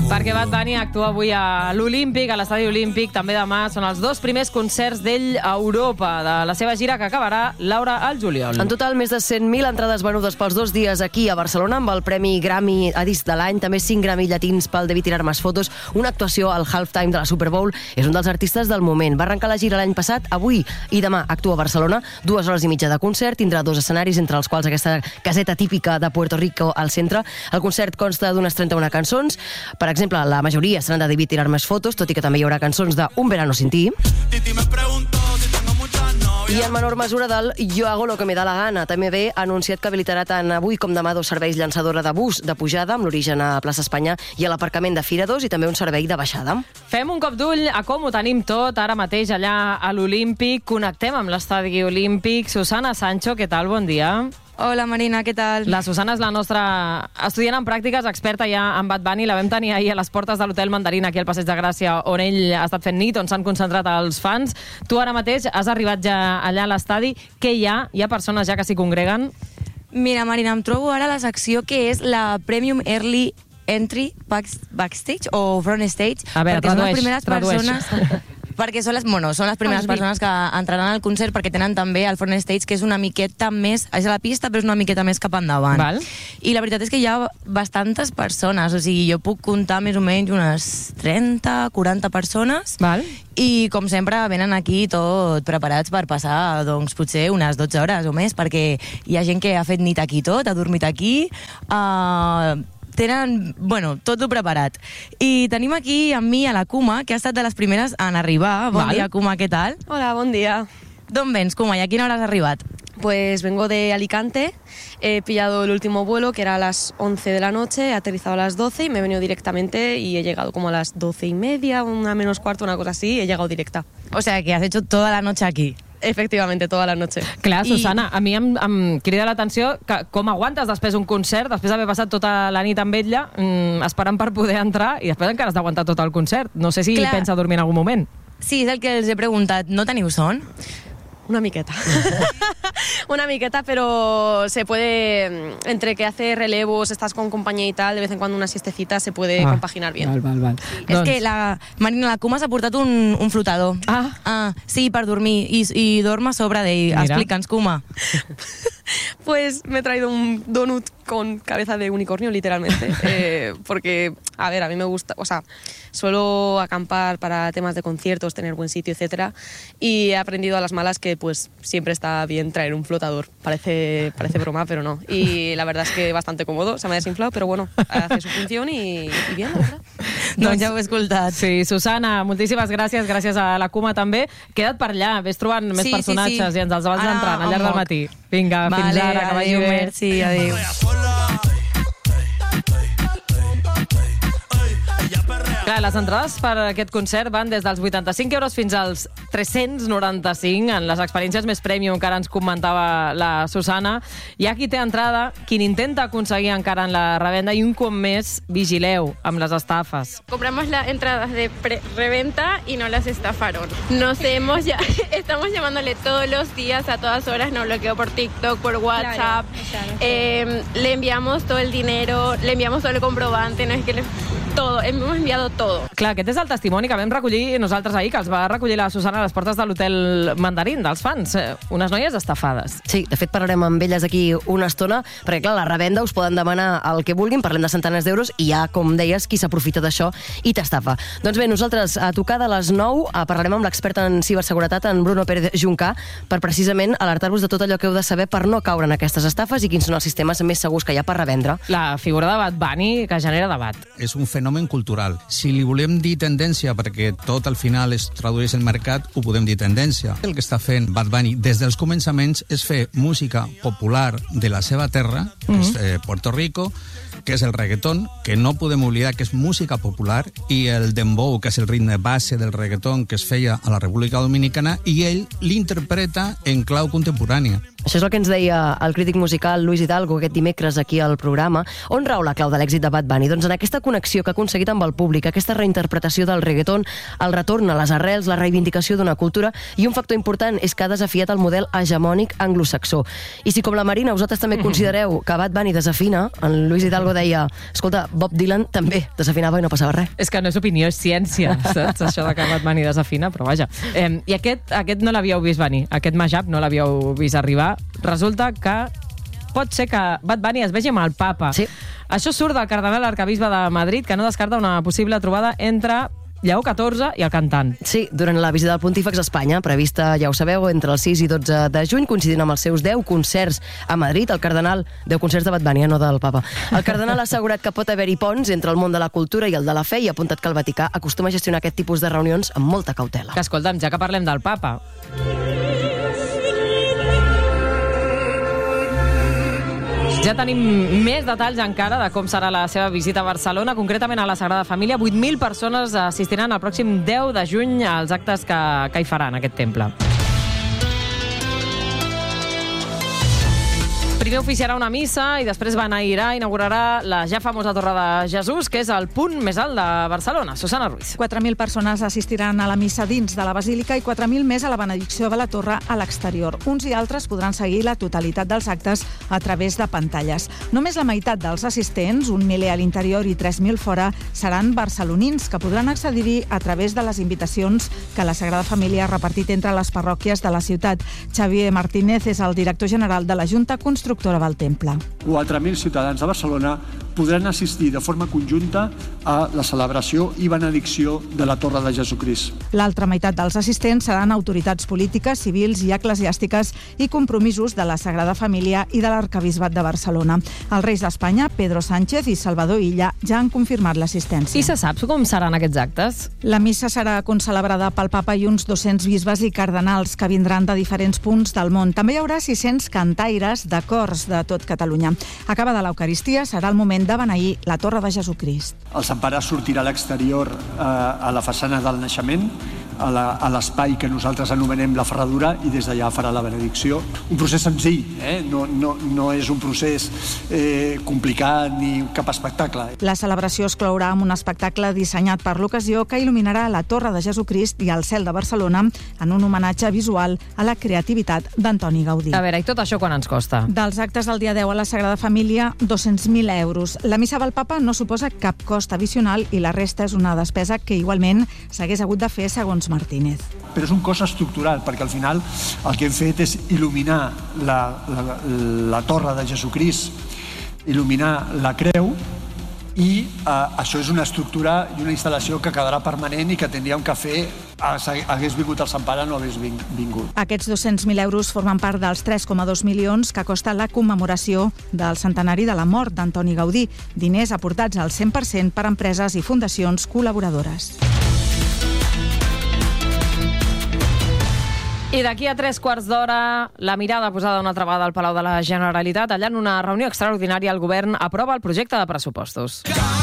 Perquè Bad Bunny actua avui a l'Olímpic, a l'Estadi Olímpic, també demà. Són els 2 primers concerts d'ell a Europa, de la seva gira que acabarà, Laura, al juliol. En total, més de 100.000 entrades venudes pels 2 dies aquí a Barcelona, amb el Premi Grammy a disc de l'any, també 5 Grammy llatins pel Debí tirar más fotos, una actuació al halftime de la Super Bowl. És un dels artistes del moment. Va arrencar la gira l'any passat, avui i demà actua a Barcelona, 2 hores i mitja de concert, tindrà 2 escenaris, entre els quals aquesta caseta típica de Puerto Rico al centre. El concert consta d'unes 31 cançons. Per exemple, la majoria seran de Debí tirar más fotos, tot i que també hi haurà cançons de Un verano sin ti. I en menor mesura del Yo hago lo que me da la gana. També ve anunciat que habilitarà tant avui com demà 2 serveis llançadora de bus de pujada, amb l'origen a Plaça Espanya i a l'aparcament de Fira 2, i també un servei de baixada. Fem un cop d'ull a com ho tenim tot ara mateix allà a l'Olímpic. Connectem amb l'Estadi Olímpic. Susana Sancho, què tal? Bon dia. Hola Marina, què tal? La Susana és la nostra estudiant en pràctiques, experta ja en Bad Bunny. La vam tenir ahir a les portes de l'Hotel Mandarín, aquí al Passeig de Gràcia, on ell ha estat fent nit, on s'han concentrat els fans. Tu ara mateix has arribat ja allà a l'estadi. Què hi ha? Hi ha persones ja que s'hi congreguen? Mira, Marina, em trobo ara a la secció que és la Premium Early Entry Backstage o Front Stage. A veure, tradueix. Persones... perquè són les primeres persones que entraran al concert, perquè tenen també el front stage, que és una miqueta més... És a la pista, però és una miqueta més cap endavant. Val. I la veritat és que hi ha bastantes persones, o sigui, jo puc comptar més o menys unes 30, 40 persones. Val. I, com sempre, venen aquí tot preparats per passar, doncs, potser unes 12 hores o més, perquè hi ha gent que ha fet nit aquí tot, ha dormit aquí... tenen, tot preparat. I tenim aquí amb mi a la Kuma, que ha estat de les primeres en arribar. Bon dia, Kuma, què tal? Hola, bon dia. D'on vens, Kuma, i a quina hora has arribat? Pues vengo de Alicante, he pillado el último vuelo, que era a las 11 de la noche, he aterrizado a las 12 y me he venido directamente y he llegado como a las 12:30, una menos cuarto, una cosa así, y he llegado directa. O sea, que has hecho toda la noche aquí. Efectivamente, toda la noche. Clar, Susana, a mi em crida l'atenció que com aguantes després un concert, després d'haver passat tota la nit amb ella, esperant per poder entrar, i després encara has d'aguantar tot el concert. No sé si pensa dormir en algun moment. Sí, és el que els he preguntat. No teniu son? Una miqueta. Una miqueta, pero se puede, entre que hace relevos, estás con compañía y tal, de vez en cuando una siestecita se puede compaginar bien. Val. És que la Kuma s'ha portat un flotador. Sí, per dormir, i dorm a sobre d'ell. Explica'ns, Kuma. Pues me he traído un donut con cabeza de unicornio, literalmente, porque, a ver, a mí me gusta, o sea, suelo acampar para temas de conciertos, tener buen sitio, etcétera, y he aprendido a las malas que, pues, siempre está bien traer un flotador. Parece broma, pero no. Y la verdad es que bastante cómodo, se me ha desinflado, pero bueno, hace su función y bien, la verdad. Doncs ja ho he escoltat. Sí, Susana, moltíssimes gràcies, gràcies a la Kuma també. Queda't per allà, vés trobant més personatges i ens els vas entrant al llarg del matí. Vinga, fins ara, que vagi bé. Merci, adéu. Clar, les entrades per aquest concert van des dels 85 euros fins als 395 en les experiències més premium que ara ens comentava la Susana. Hi ha qui té entrada, qui n'intenta aconseguir encara en la revenda, i un cop més vigileu amb les estafes. Compramos las entradas de reventa y no las estafaron. Estamos llamándole todos los días, a todas horas, nos bloqueó por TikTok, por WhatsApp. Le enviamos todo el dinero, le enviamos todo el comprobante, no es que todo, hemos enviado todo. Clar, aquest és el testimoni que vam recollir nosaltres ahir, que els va recollir la Susana a les portes de l'Hotel Mandarín, dels fans. Unes noies estafades. Sí, de fet parlarem amb elles aquí una estona, perquè clar, la revenda us poden demanar el que vulguin, parlem de centenars d'euros, i hi ha, com deies, qui s'aprofita d'això i t'estafa. Doncs bé, nosaltres a tocar de les 9 parlarem amb l'expert en ciberseguretat, en Bruno Pérez Juncà, per precisament alertar-vos de tot allò que heu de saber per no caure en aquestes estafes i quins són els sistemes més segurs que hi ha per revendre. La figura de Bad Bunny que genera debat. És un fenomen cultural. Si li volem dir tendència, perquè tot al final es tradueix al mercat, ho podem dir tendència. El que està fent Bad Bunny des dels començaments és fer música popular de la seva terra, que és Puerto Rico, que és el reggaeton, que no podem oblidar que és música popular, i el dembow, que és el ritme base del reggaeton que es feia a la República Dominicana, i ell l'interpreta en clau contemporània. Això és el que ens deia el crític musical Luis Hidalgo aquest dimecres aquí al programa. On rau la clau de l'èxit de Bad Bunny? Doncs en aquesta connexió que ha aconseguit amb el públic, aquesta reinterpretació del reggaeton, el retorn a les arrels, la reivindicació d'una cultura, i un factor important és que ha desafiat el model hegemònic anglosaxó. I si com la Marina vosaltres també considereu que Bad Bunny desafina, en Luis Hidalgo Sabego deia, escolta, Bob Dylan també desafinava i no passava res. És que no és opinió, és ciència, saps? Això de que Bad Bunny desafina, però vaja. I aquest no l'havíeu vist venir, aquest mashup no l'havíeu vist arribar. Resulta que pot ser que Bad Bunny es vegi amb el papa. Sí. Això surt del cardenal arcabisbe de Madrid, que no descarta una possible trobada entre Lleó XIV i el cantant. Sí, durant la visita del Pontífex a Espanya, prevista, ja ho sabeu, entre el 6 i 12 de juny, coincidint amb els seus 10 concerts a Madrid, el cardenal, 10 concerts de Bad Bunny, no del papa. El cardenal ha assegurat que pot haver-hi ponts entre el món de la cultura i el de la fe i ha apuntat que el Vaticà acostuma a gestionar aquest tipus de reunions amb molta cautela. Que escolta'm, ja que parlem del papa, ja tenim més detalls encara de com serà la seva visita a Barcelona, concretament a la Sagrada Família. 8.000 persones assistiran el pròxim 10 de juny als actes que hi faran, aquest temple. Primer oficiarà una missa i després inaugurarà la ja famosa Torre de Jesús, que és el punt més alt de Barcelona. Susana Ruiz. 4.000 persones assistiran a la missa dins de la Basílica i 4.000 més a la benedicció de la Torre a l'exterior. Uns i altres podran seguir la totalitat dels actes a través de pantalles. Només la meitat dels assistents, 1 miler a l'interior i 3.000 fora, seran barcelonins, que podran accedir-hi a través de les invitacions que la Sagrada Família ha repartit entre les parròquies de la ciutat. Xavier Martínez és el director general de la Junta Constructora del temple. 4.000 ciutadans de Barcelona podran assistir de forma conjunta a la celebració i benedicció de la Torre de Jesucrist. L'altra meitat dels assistents seran autoritats polítiques, civils i eclesiàstiques i compromisos de la Sagrada Família i de l'Arcabisbat de Barcelona. Els reis d'Espanya, Pedro Sánchez i Salvador Illa, ja han confirmat l'assistència. I se sap com seran aquests actes? La missa serà concelebrada pel papa i uns 200 bisbes i cardenals que vindran de diferents punts del món. També hi haurà 600 cantaires de cors de tot Catalunya. Acabada l'Eucaristia, serà el moment de beneir la Torre de Jesucrist. El Sant Pare sortirà a l'exterior a la façana del naixement, a l'espai que nosaltres anomenem la ferradura, i des d'allà farà la benedicció. Un procés senzill, no és un procés complicat ni cap espectacle. La celebració es clourà amb un espectacle dissenyat per l'ocasió que il·luminarà la Torre de Jesucrist i el cel de Barcelona en un homenatge visual a la creativitat d'Antoni Gaudí. A veure, i tot això quan ens costa? Dels actes del dia 10 a la Sagrada Família, 200.000 euros. La missa del papa no suposa cap cost addicional i la resta és una despesa que igualment s'hagués hagut de fer segons Martínez. Però és un cost estructural, perquè al final el que hem fet és il·luminar la Torre de Jesucrist, il·luminar la creu, i això és una estructura i una instal·lació que quedarà permanent i que tindríem que fer hagués vingut el Sant Pare o no hagués vingut. Aquests 200.000 euros formen part dels 3,2 milions que costa la commemoració del centenari de la mort d'Antoni Gaudí, diners aportats al 100% per empreses i fundacions col·laboradores. I d'aquí a 3 quarts d'hora, la mirada posada una altra vegada al Palau de la Generalitat. Allà, en una reunió extraordinària, el govern aprova el projecte de pressupostos.